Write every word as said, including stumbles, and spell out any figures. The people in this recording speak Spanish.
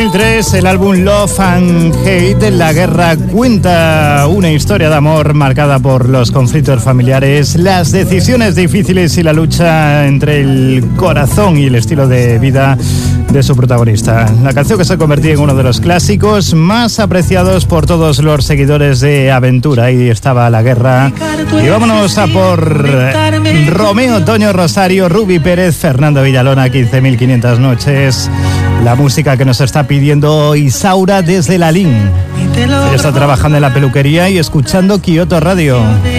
mil tres, el álbum Love and Hate. La guerra cuenta una historia de amor marcada por los conflictos familiares, las decisiones difíciles y la lucha entre el corazón y el estilo de vida de su protagonista. La canción que se ha convertido en uno de los clásicos más apreciados por todos los seguidores de Aventura. Ahí estaba la guerra. Y vámonos a por Romeo, Toño Rosario, Rubi Pérez, Fernando Villalona, quince mil quinientas noches. La música que nos está pidiendo Isaura desde Lalín. Ella está trabajando en la peluquería y escuchando Kyoto Radio.